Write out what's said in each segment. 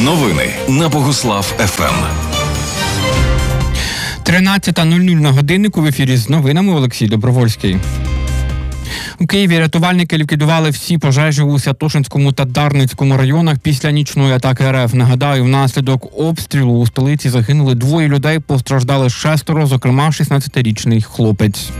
Новини на Богуслав ФМ. 13:00 на годиннику. В ефірі з новинами Олексій Добровольський. У Києві рятувальники ліквідували всі пожежі у Святошинському та Дарницькому районах після нічної атаки РФ. Нагадаю, внаслідок обстрілу у столиці загинули 2 людей, постраждали 6, зокрема 16-річний хлопець.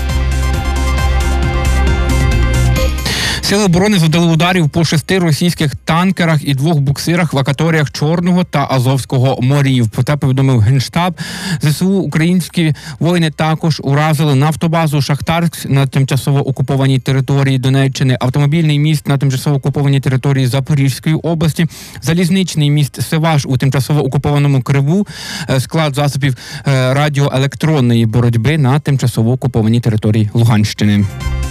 Сили оборони завдали ударів по 6 російських танкерах і 2 буксирах в акваторіях Чорного та Азовського морів. Про це повідомив Генштаб. ЗСУ українські воїни також уразили нафтобазу Шахтарськ на тимчасово окупованій території Донеччини, автомобільний міст на тимчасово окупованій території Запорізької області, залізничний міст Севаш у тимчасово окупованому Криву, склад засобів радіоелектронної боротьби на тимчасово окупованій території Луганщини.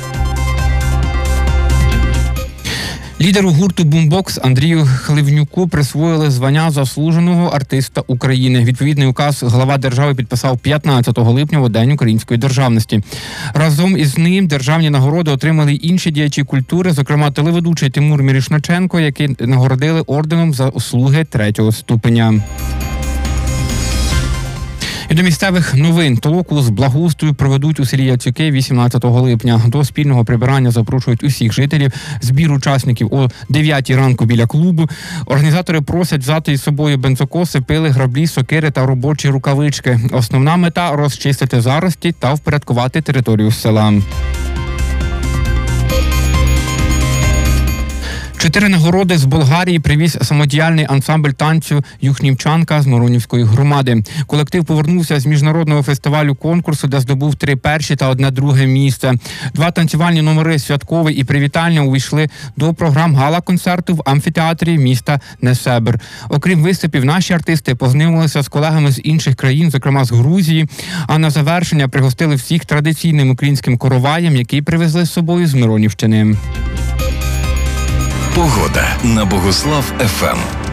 Лідеру гурту «Бумбокс» Андрію Хливнюку присвоїли звання заслуженого артиста України. Відповідний указ глава держави підписав 15 липня у День української державності. Разом із ним державні нагороди отримали й інші діячі культури, зокрема телеведучий Тимур Мірошниченко, який нагородили орденом за услуги 3-го ступеня. І до місцевих новин. Толоку з благоустрою проведуть у селі Яцюки 18 липня. До спільного прибирання запрошують усіх жителів. Збір учасників о 9 ранку біля клубу. Організатори просять взяти із собою бензокоси, пили, граблі, сокири та робочі рукавички. Основна мета – розчистити зарості та впорядкувати територію села. 4 нагороди з Болгарії привіз самодіяльний ансамбль танцю «Юхнівчанка» з Миронівської громади. Колектив повернувся з міжнародного фестивалю-конкурсу, де здобув 3 перші та 1 друге місце. 2 танцювальні номери «Святковий» і «Привітальня» увійшли до програм гала-концерту в амфітеатрі міста Несебр. Окрім виступів, наші артисти познайомилися з колегами з інших країн, зокрема з Грузії, а на завершення пригостили всіх традиційним українським короваєм, який привезли з собою з Миронівщини. Погода на Богуслав ФМ.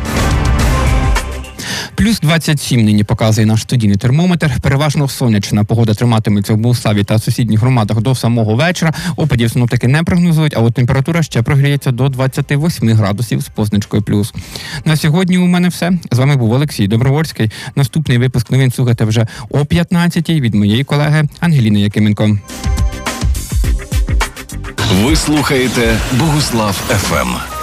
Плюс 27 нині показує наш студійний термометр. Переважно сонячна погода триматиметься в Богуславі та сусідніх громадах до самого вечора. Опадів синоптики не прогнозують, а от температура ще прогріється до 28 градусів з позначкою плюс. На сьогодні у мене все. З вами був Олексій Добровольський. Наступний випуск новин слухайте вже о 15-й від моєї колеги Ангеліни Якименко. Ви слухаєте Богуслав ФМ.